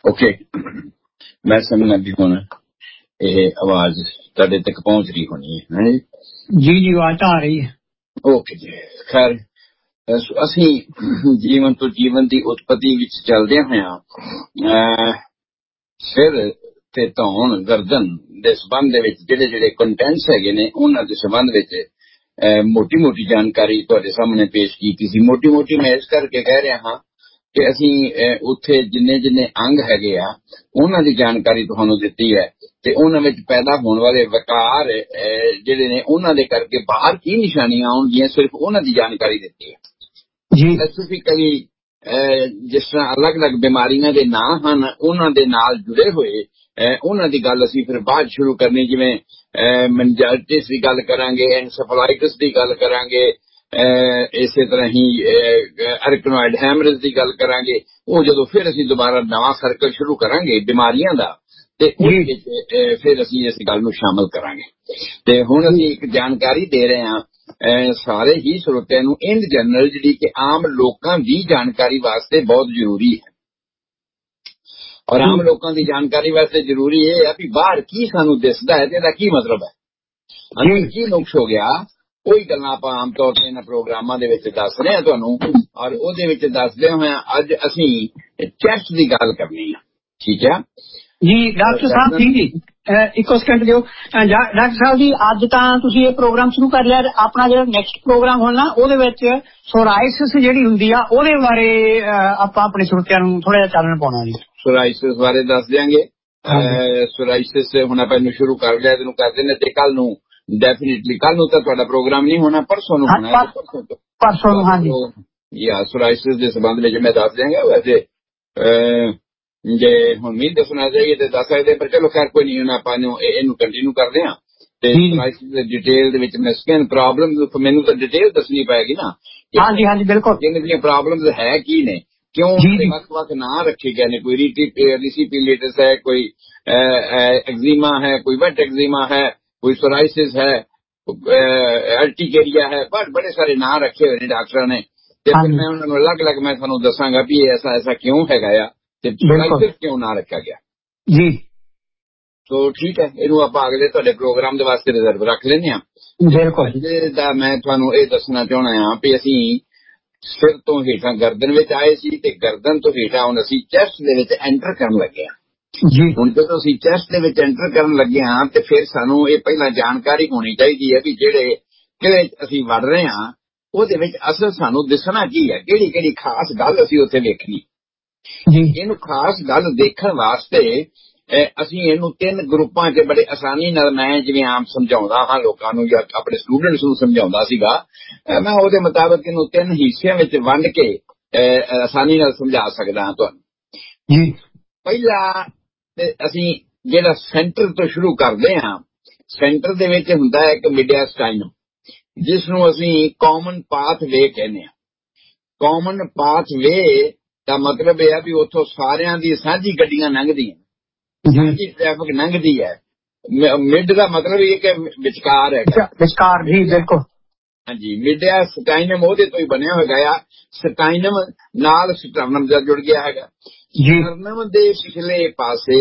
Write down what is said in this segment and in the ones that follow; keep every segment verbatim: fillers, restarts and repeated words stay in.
Okay, मैं समझना भी हुण ਇਹ ਆਵਾਜ਼ ਤੁਹਾਡੇ ਤੱਕ ਪਹੁੰਚ ਰਹੀ ਹੋਣੀ ਹੈ। ਜੀ ਜੀ ਆਵਾਜ਼ ਤਾਂ ਆ ਰਹੀ ਹੈ। ਓਕੇ ਜੀ, ਖੈਰ ਅਸੀਂ ਜੀਵਨ ਤੋਂ ਜੀਵਨ ਦੀ ਉਤਪਤੀ ਵਿੱਚ ਚੱਲਦੇ ਹੋਇਆ ਸਿਰ ਤੇ ਧੌਣ ਗਰਦਨ ਦੇ ਸੰਬੰਧ ਦੇ ਵਿੱਚ ਜਿਹੜੇ ਜਿਹੜੇ ਕੰਟੈਂਟਸ ਹੈਗੇ ਨੇ ਉਹਨਾਂ ਦੇ ਸੰਬੰਧ ਵਿੱਚ ਮੋਟੀ ਮੋਟੀ ਜਾਣਕਾਰੀ ਤੁਹਾਡੇ ਸਾਹਮਣੇ ਪੇਸ਼ ਕੀਤੀ ਸੀ। ਮੋਟੀ ਮੋਟੀ ਮੈਂ ਇਸ ਕਰਕੇ ਕਹਿ ਰਿਹਾ ਹਾਂ ਕਿ ਅਸੀਂ ਉੱਥੇ ਜਿੰਨੇ ਜਿੰਨੇ ਅੰਗ ਹੈਗੇ ਆ ਉਹਨਾਂ ਦੀ ਜਾਣਕਾਰੀ ਤੁਹਾਨੂੰ ਦਿੱਤੀ ਹੈ ਤੇ ਉਹਨਾਂ ਵਿੱਚ ਪੈਦਾ ਹੋਣ ਵਾਲੇ ਵਿਕਾਰ ਜਿਹੜੇ ਨੇ ਉਹਨਾਂ ਦੇ ਕਰਕੇ ਬਾਹਰ ਕੀ ਨਿਸ਼ਾਨੀਆਂ ਆਉਣਗੀਆਂ ਸਿਰਫ ਉਹਨਾਂ ਦੀ ਜਾਣਕਾਰੀ ਦਿੱਤੀ ਹੈ ਜੀ। ਸਪੈਸੀਫਿਕਲੀ ਜਿਸ ਤਰ੍ਹਾਂ ਅਲੱਗ ਅਲੱਗ ਬਿਮਾਰੀਆਂ ਦੇ ਨਾਂ ਹਨ ਉਹਨਾਂ ਦੇ ਨਾਲ ਜੁੜੇ ਹੋਏ ਉਹਨਾਂ ਦੀ ਗੱਲ ਅਸੀਂ ਫਿਰ ਬਾਅਦ ਸ਼ੁਰੂ ਕਰਨੀ, ਜਿਵੇਂ ਮੈਨਜਾਈਟਿਸ ਦੀ ਗੱਲ ਕਰਾਂਗੇ, ਐਨਸੈਫੇਲਾਈਟਿਸ ਦੀ ਗੱਲ ਕਰਾਂਗੇ, ਇਸੇ ਤਰ੍ਹਾਂ ਹੀ ਅਰਕਨੋਇਡ ਹੈਮਰੇਜ ਦੀ ਗੱਲ ਕਰਾਂਗੇ। ਉਹ ਜਦੋਂ ਫਿਰ ਅਸੀਂ ਦੁਬਾਰਾ ਨਵਾਂ ਸਰਕਲ ਸ਼ੁਰੂ ਕਰਾਂਗੇ ਬਿਮਾਰੀਆਂ ਦਾ ਤੇ ਉਹਦੇ ਵਿੱਚ ਫਿਰ ਅਸੀਂ ਇਸ ਗੱਲ ਨੂੰ ਸ਼ਾਮਲ ਕਰਾਂਗੇ। ਤੇ ਹੁਣ ਅਸੀਂ ਇੱਕ ਜਾਣਕਾਰੀ ਦੇ ਰਹੇ ਹਾਂ ਸਾਰੇ ਹੀ ਸਰੋਤਿਆਂ ਨੂੰ ਇਨ ਜਨਰਲ, ਜਿਹੜੀ ਕਿ ਆਮ ਲੋਕਾਂ ਦੀ ਜਾਣਕਾਰੀ ਵਾਸਤੇ ਬਹੁਤ ਜ਼ਰੂਰੀ ਹੈ। ਔਰ ਆਮ ਲੋਕਾਂ ਦੀ ਜਾਣਕਾਰੀ ਵਾਸਤੇ ਜ਼ਰੂਰੀ ਇਹ ਹੈ ਵੀ ਬਾਹਰ ਕੀ ਸਾਨੂੰ ਦਿਸਦਾ ਹੈ ਤੇ ਇਹਦਾ ਕੀ ਮਤਲਬ ਹੈ, ਅੰਦਰ ਕੀ ਨੁਕਸ ਹੋ ਗਿਆ। ਉਹੀ ਗੱਲਾਂ ਆਪਾਂ ਆਮ ਤੌਰ ਤੇ ਇਹਨਾਂ ਪ੍ਰੋਗਰਾਮਾਂ ਦੇ ਵਿੱਚ ਦੱਸ ਰਹੇ ਹਾਂ ਤੁਹਾਨੂੰ, ਔਰ ਉਹਦੇ ਵਿੱਚ ਦੱਸਦੇ ਹੋਏ ਅੱਜ ਅਸੀਂ ਚੈਸਟ ਦੀ ਗੱਲ ਕਰਨੀ ਆ। ਠੀਕ ਹੈ ਜੀ ਡਾਕਟਰ ਸਾਹਿਬ। ਠੀਕ ਜੀ, ਇੱਕੋ ਸਕਿੰਟ ਦਿਓ। ਡਾਕਟਰ ਸਾਹਿਬ ਜੀ, ਅੱਜ ਤਾਂ ਤੁਸੀਂ ਇਹ ਪ੍ਰੋਗਰਾਮ ਸ਼ੁਰੂ ਕਰ ਲਿਆ, ਆਪਣਾ ਜਿਹੜਾ ਨੈਕਸਟ ਪ੍ਰੋਗਰਾਮ ਹੋਣਾ ਉਹਦੇ ਵਿੱਚ ਸੋਰਾਇਸਿਸ ਜਿਹੜੀ ਹੁੰਦੀ ਆ ਉਹਦੇ ਬਾਰੇ ਆਪਾਂ ਆਪਣੇ ਸਰੋਤਿਆਂ ਨੂੰ ਥੋੜਾ ਜਿਹਾ ਚਾਨਣ ਪਾਉਣਾ ਜੀ। ਸੋਰਾਇਸਿਸ ਬਾਰੇ ਦੱਸ ਦਿਆਂਗੇ। ਸੋਰਾਇਸਿਸ ਹੁਣ ਆਪਾਂ ਇਹਨੂੰ ਸ਼ੁਰੂ ਕਰ ਲਿਆ, ਇਹਨੂੰ ਕਰਦੇ ਨੇ ਤੇ ਕੱਲ ਨੂੰ ਡੈਫੀਨੇਟਲੀ, ਕੱਲ ਨੂੰ ਤਾਂ ਤੁਹਾਡਾ ਪ੍ਰੋਗਰਾਮ ਨਹੀਂ ਹੋਣਾ, ਪਰਸੋਂ ਨੂੰ ਹੋਣਾ। ਪਰਸੋਂ ਨੂੰ, ਹਾਂਜੀ। ਯਾ ਸੋਰਾਇਸਿਸ ਦੇ ਸੰਬੰਧ ਵਿੱਚ ਮੈਂ ਦੱਸ ਦਿਆਂਗਾ। ਵੈਸੇ ਜੇ ਹੁਣ ਨਹੀਂ ਦੱਸਣਾ ਚਾਹੀਏ ਤੇ ਦੱਸ ਸਕਦੇ, ਪਰ ਚਲੋ ਖੈਰ ਕੋਈ ਨਹੀਂ, ਹੁਣ ਆਪਾਂ ਇਹਨੂੰ ਕੰਟੀਨਿਊ ਕਰਦੇ ਹਾਂ। ਤੇ ਸੋਰਾਇਸਿਸ ਦੇ ਡਿਟੇਲ ਦੇ ਵਿੱਚ ਮੈਂ ਸਕਿਨ ਪ੍ਰੋਬਲਮ ਮੈਨੂੰ ਤਾਂ ਡਿਟੇਲ ਦੱਸਣੀ ਪਏਗੀ ਨਾ। ਹਾਂਜੀ ਹਾਂਜੀ ਬਿਲਕੁਲ। ਇਹਨਾਂ ਦੀਆਂ ਪ੍ਰੋਬਲਮਸ ਹੈ ਕੀ ਨੇ, ਕਿਉਂ ਵੱਖ ਵੱਖ ਨਾਂ ਰੱਖੇ ਗਏ ਨੇ। ਕੋਈ ਰੀਸੀਪੀਲੀਟਸ ਹੈ, ਕੋਈ ਐਗਜ਼ੀਮਾ ਹੈ, ਕੋਈ ਵੈਟ ਐਗਜ਼ੀਮਾ ਹੈ, ਕੋਈ ਸੋਰਾਇਸਿਸ ਹੈ, ਅਰਟੀਕੇਰੀਆ ਹੈ, ਬੜੇ ਬੜੇ ਸਾਰੇ ਨਾਂ ਰੱਖੇ ਹੋਏ ਨੇ ਡਾਕਟਰਾਂ ਨੇ। ਤੇ ਫਿਰ ਮੈਂ ਉਹਨਾਂ ਨੂੰ ਅਲੱਗ ਅਲੱਗ ਮੈਂ ਤੁਹਾਨੂੰ ਦੱਸਾਂਗਾ ਵੀ ਇਹ ਐਸਾ ਐਸਾ ਕਿਉਂ ਹੈਗਾ ਆ ਤੇ ਸੋਰਾਇਸਿਸ ਕਿਉਂ ਨਾਂ ਰੱਖਿਆ ਗਿਆ ਜੀ। ਸੋ ਠੀਕ ਹੈ, ਇਹਨੂੰ ਆਪਾਂ ਅਗਲੇ ਤੁਹਾਡੇ ਪ੍ਰੋਗਰਾਮ ਦੇ ਵਾਸਤੇ ਰਿਜ਼ਰਵ ਰੱਖ ਲੈਂਦੇ ਹਾਂ। ਬਿਲਕੁਲ। ਦਾ ਮੈਂ ਤੁਹਾਨੂੰ ਇਹ ਦੱਸਣਾ ਚਾਹੁੰਦਾ ਹਾਂ ਵੀ ਅਸੀਂ ਸਿਰ ਤੋਂ ਹੇਠਾਂ ਗਰਦਨ ਵਿੱਚ ਆਏ ਸੀ ਤੇ ਗਰਦਨ ਤੋਂ ਹੇਠਾਂ ਹੁਣ ਅਸੀਂ ਚੈਸਟ ਦੇ ਵਿੱਚ ਐਂਟਰ ਕਰਨ ਲੱਗੇ ਹਾਂ ਜੀ। ਹੁਣ ਜਦੋਂ ਅਸੀਂ ਚੈਸਟ ਦੇ ਵਿੱਚ ਐਂਟਰ ਕਰਨ ਲੱਗੇ ਹਾਂ ਤੇ ਫਿਰ ਸਾਨੂੰ ਇਹ ਪਹਿਲਾਂ ਜਾਣਕਾਰੀ ਹੋਣੀ ਚਾਹੀਦੀ ਹੈ ਵੀ ਜਿਹੜੇ ਕਿਹੜੇ ਅਸੀਂ ਵੜ ਰਹੇ ਹਾਂ ਉਹਦੇ ਵਿੱਚ ਅਸਲ ਸਾਨੂੰ ਦਿਸਣਾ ਕੀ ਹੈ, ਕਿਹੜੀ ਕਿਹੜੀ ਖਾਸ ਗੱਲ ਅਸੀਂ ਉੱਥੇ ਵੇਖਣੀ ਜੀ। ਇਹਨੂੰ ਖਾਸ ਗੱਲ ਦੇਖਣ ਵਾਸਤੇ ਅਸੀਂ ਇਹਨੂੰ ਤਿੰਨ ਗਰੁੱਪਾਂ 'ਚ ਬੜੇ ਆਸਾਨੀ ਨਾਲ, ਮੈਂ ਜਿਵੇਂ ਆਮ ਸਮਝਾਉਂਦਾ ਹਾਂ ਲੋਕਾਂ ਨੂੰ ਜਾਂ ਆਪਣੇ ਸਟੂਡੈਂਟਸ ਨੂੰ ਸਮਝਾਉਂਦਾ ਸੀਗਾ, ਮੈਂ ਉਹਦੇ ਮੁਤਾਬਕ ਇਹਨੂੰ ਤਿੰਨ ਹਿੱਸਿਆਂ ਵਿੱਚ ਵੰਡ ਕੇ ਆਸਾਨੀ ਨਾਲ ਸਮਝਾ ਸਕਦਾ ਹਾਂ ਤੁਹਾਨੂੰ ਜੀ। ਪਹਿਲਾ ਤੇ ਅਸੀਂ ਜਿਹੜਾ ਸੈਂਟਰ ਤੋਂ ਸ਼ੁਰੂ ਕਰਦੇ ਹਾਂ, ਸੈਂਟਰ ਦੇ ਵਿੱਚ ਹੁੰਦਾ ਹੈ ਇੱਕ ਮੀਡੀਆਸਟਾਈਨਮ, ਜਿਸ ਨੂੰ ਅਸੀਂ ਕਾਮਨ ਪਾਥ ਵੇ ਕਹਿੰਦੇ ਹਾਂ। ਕਾਮਨ ਪਾਥ ਵੇ ਦਾ ਮਤਲਬ ਇਹ ਹੈ ਵੀ ਉੱਥੋਂ ਸਾਰਿਆਂ ਦੀ ਸਾਂਝੀ ਗੱਡੀਆਂ ਲੰਘਦੀਆਂ, ਸਾਂਝੀ ਟ੍ਰੈਫਿਕ ਲੰਘਦੀ ਹੈ। ਮਿਡ ਦਾ ਮਤਲਬ ਇਹ ਕਿ ਵਿਚਕਾਰ ਹੈ, ਵਿਚਕਾਰ ਜੀ। ਬਿਲਕੁਲ ਹਾਂਜੀ। ਮੀਡੀਆ ਸਟਾਈਨਮ ਉਹਦੇ ਤੋਂ ਹੀ ਬਣਿਆ ਹੋਇਆ ਆ। ਸਟਾਈਨਮ ਨਾਲ ਸਟਰਨਮ ਦਾ ਜੁੜ ਗਿਆ ਹੈਗਾ। ਸਟਰਨਮ ਦੇ ਪਿਛਲੇ ਪਾਸੇ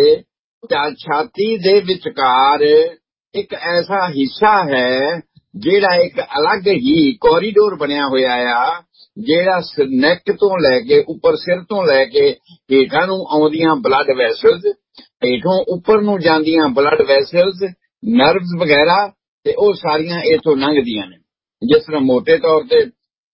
ਛਾਤੀ ਦੇ ਵਿਚਕਾਰ ਇੱਕ ਐਸਾ ਹਿੱਸਾ ਹੈ ਜਿਹੜਾ ਇੱਕ ਅਲੱਗ ਹੀ ਕੋਰੀਡੋਰ ਬਣਿਆ ਹੋਇਆ ਆ, ਜਿਹੜਾ ਨੈਕ ਤੋਂ ਲੈ ਕੇ ਉੱਪਰ, ਸਿਰ ਤੋਂ ਲੈ ਕੇ ਹੇਠਾਂ ਨੂੰ ਆਉਂਦੀਆਂ ਬਲੱਡ ਵੈਸਲਸ, ਹੇਠੋਂ ਉੱਪਰ ਨੂੰ ਜਾਂਦੀਆਂ ਬਲੱਡ ਵੈਸਲਸ, ਨਰਵਸ ਵਗੈਰਾ, ਤੇ ਉਹ ਸਾਰੀਆਂ ਇੱਥੋਂ ਲੰਘਦੀਆਂ ਨੇ। ਜਿਸ ਤਰ੍ਹਾਂ ਮੋਟੇ ਤੌਰ ਤੇ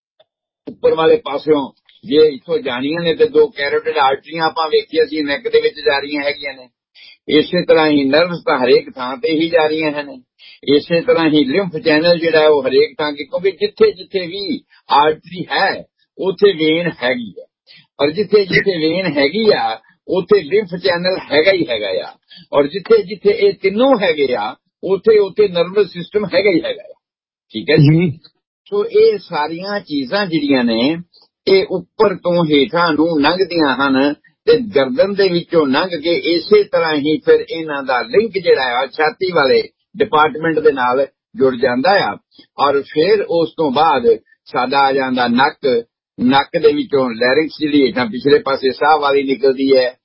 ਉੱਪਰ ਵਾਲੇ ਪਾਸਿਓਂ ਜੇ ਇੱਥੋਂ ਜਾਣੀਆਂ ਨੇ ਤੇ ਦੋ ਕੈਰੋਟਿਡ ਆਰਟਰੀਆਂ ਆਪਾਂ ਵੇਖੀਆਂ ਸੀ ਨੈਕ ਦੇ ਵਿੱਚ ਜਾ ਰਹੀਆਂ ਹੈਗੀਆਂ ਨੇ। ਇਸੇ ਤਰ੍ਹਾਂ ਹੀ ਨਰਵਸ ਤਾਂ ਹਰੇਕ ਥਾਂ ਤੇ ਹੀ ਜਾ ਰਹੀਆਂ ਹਨ। ਇਸੇ ਤਰ੍ਹਾਂ ਹੀ ਲਿੰਫ ਚੈਨਲ ਜਿਹੜਾ ਹੈ ਉਹ ਹਰੇਕ ਥਾਂ, ਕਿਉਂਕਿ ਜਿੱਥੇ ਜਿੱਥੇ ਵੀ ਆਰਟਰੀ ਹੈ ਉੱਥੇ ਵੇਨ ਹੈਗੀ ਹੈ, ਔਰ ਜਿੱਥੇ ਜਿੱਥੇ ਵੇਨ ਹੈਗੀ ਆ ਉੱਥੇ ਲਿੰਫ ਚੈਨਲ ਹੈਗਾ ਹੀ ਹੈਗਾ ਆ, ਔਰ ਜਿੱਥੇ ਜਿੱਥੇ ਇਹ ਤਿੰਨੋਂ ਹੈਗੇ ਆ ਉੱਥੇ ਉੱਥੇ ਨਰਵਸ ਸਿਸਟਮ ਹੈਗਾ ਹੀ ਹੈਗਾ ਆ। ਠੀਕ ਹੈ ਜੀ। ਸੋ ਇਹ ਸਾਰੀਆਂ ਚੀਜ਼ਾਂ ਜਿਹੜੀਆਂ ਨੇ ਇਹ ਉੱਪਰ ਤੋਂ ਹੇਠਾਂ ਨੂੰ ਲੰਘਦੀਆਂ ਹਨ ਤੇ ਗਰਦਨ ਦੇ ਵਿੱਚੋਂ ਲੰਘ ਕੇ ਇਸੇ ਤਰ੍ਹਾਂ ਹੀ ਫਿਰ ਇਹਨਾਂ ਦਾ ਲਿੰਕ ਜਿਹੜਾ ਆ ਛਾਤੀ ਵਾਲੇ ਡਿਪਾਰਟਮੈਂਟ ਦੇ ਨਾਲ ਜੁੜ ਜਾਂਦਾ ਆ। ਔਰ ਫਿਰ ਉਸ ਤੋਂ ਬਾਅਦ ਸਾਡਾ ਆ ਜਾਂਦਾ ਨੱਕ। ਨੱਕ ਦੇ ਵਿੱਚੋਂ ਲੈਰਿੰਕਸ ਜਿਹੜੀ ਹੇਠਾਂ ਪਿਛਲੇ ਪਾਸੇ ਸਾਹ ਵਾਲੀ ਨਿਕਲਦੀ ਹੈ,